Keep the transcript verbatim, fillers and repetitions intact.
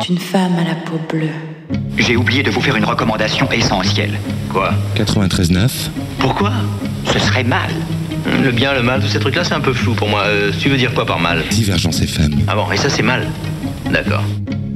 une femme à la peau bleue. J'ai oublié de vous faire une recommandation essentielle. Quoi ? quatre-vingt-treize neuf. Pourquoi ? Ce serait mal. Le bien, le mal, tous ces trucs-là, c'est un peu flou pour moi. Euh, tu veux dire quoi par mal ? Divergence F M. Ah bon, et ça, c'est mal ? D'accord.